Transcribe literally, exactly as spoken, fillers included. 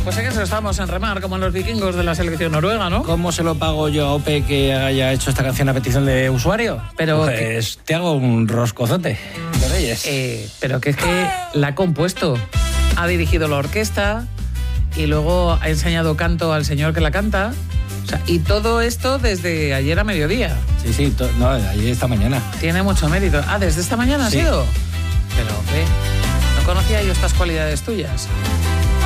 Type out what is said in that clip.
Pues en eso estamos, en remar, como los vikingos de la selección noruega, ¿no? ¿Cómo se lo pago yo a Ope que haya hecho esta canción a petición de usuario? Pero pues que... te hago un roscozote de Reyes. Eh, pero que es que la ha compuesto, ha dirigido la orquesta y luego ha enseñado canto al señor que la canta. O sea, y todo esto desde ayer a mediodía. Sí, sí, to- no, ayer esta mañana. Tiene mucho mérito. Ah, ¿desde esta mañana Sí. ha sido? Pero, Ope, no conocía yo estas cualidades tuyas.